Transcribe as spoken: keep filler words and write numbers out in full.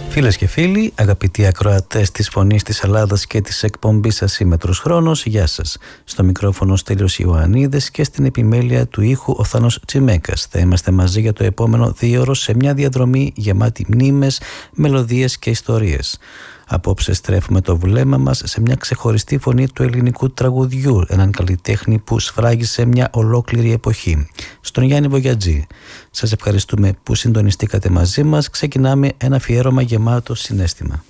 Φίλες και φίλοι, αγαπητοί ακροατές της Φωνής της Ελλάδας και της εκπομπής Ασύμμετρος Χρόνος, γεια σας. Στο μικρόφωνο Στέλιος Ιωαννίδης και στην επιμέλεια του ήχου ο Θάνος Τσιμέκας. Θα είμαστε μαζί για το επόμενο δύο ώρο σε μια διαδρομή γεμάτη μνήμες, μελωδίες και ιστορίες. Απόψε στρέφουμε το βλέμμα μας σε μια ξεχωριστή φωνή του ελληνικού τραγουδιού, έναν καλλιτέχνη που σφράγισε μια ολόκληρη εποχή, στον Γιάννη Βογιατζή. Σας ευχαριστούμε που συντονιστήκατε μαζί μας. Ξεκινάμε ένα αφιέρωμα γεμάτο συναίσθημα.